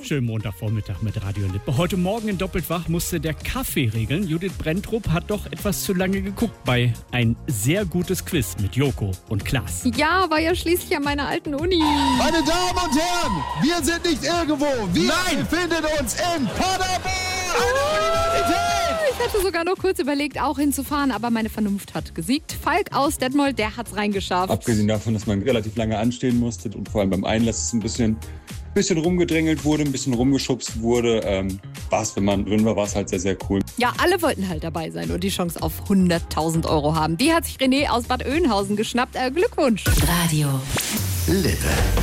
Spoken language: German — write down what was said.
Schönen Montagvormittag mit Radio Lippe. Heute Morgen in Doppeltwach musste der Kaffee regeln. Judith Brenntrup hat doch etwas zu lange geguckt bei ein sehr gutes Quiz mit Joko und Klaas. Ja, war ja schließlich an meiner alten Uni. Meine Damen und Herren, wir sind nicht irgendwo. Wir befinden uns in Paderborn. Eine Universität. Ich hatte sogar noch kurz überlegt, auch hinzufahren, aber meine Vernunft hat gesiegt. Falk aus Detmold, der hat's reingeschafft. Abgesehen davon, dass man relativ lange anstehen musste und vor allem beim Einlass es ein bisschen rumgedrängelt wurde, ein bisschen rumgeschubst wurde, wenn man drin war, war es halt sehr, sehr cool. Ja, alle wollten halt dabei sein und die Chance auf 100.000 Euro haben. Die hat sich René aus Bad Oeynhausen geschnappt. Glückwunsch. Radio Lippe.